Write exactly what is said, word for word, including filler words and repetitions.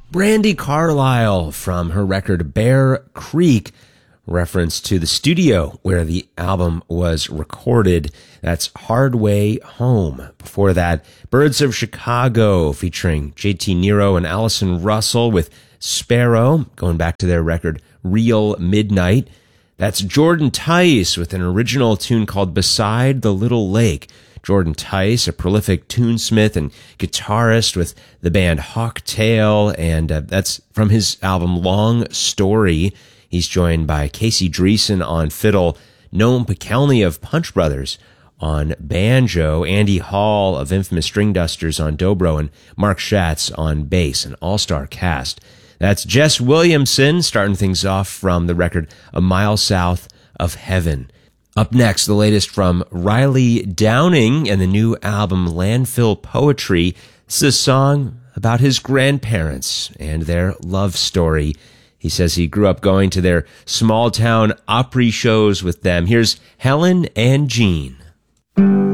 Brandi Carlile from her record Bear Creek, reference to the studio where the album was recorded. That's Hard Way Home. Before that, Birds of Chicago featuring J T Nero and Allison Russell with Sparrow, going back to their record Real Midnight. That's Jordan Tice with an original tune called Beside the Little Lake. Jordan Tice, a prolific tunesmith and guitarist with the band Hawktail, and uh, that's from his album Long Story. He's joined by Casey Dreesen on fiddle, Noam Pikelny of Punch Brothers on banjo, Andy Hall of Infamous String Dusters on dobro, and Mark Schatz on bass, an all-star cast. That's Jess Williamson starting things off from the record A Mile South of Heaven. Up next, the latest from Riley Downing and the new album Landfill Poetry. This is a song about his grandparents and their love story. He says he grew up going to their small-town Opry shows with them. Here's Helen and Jean.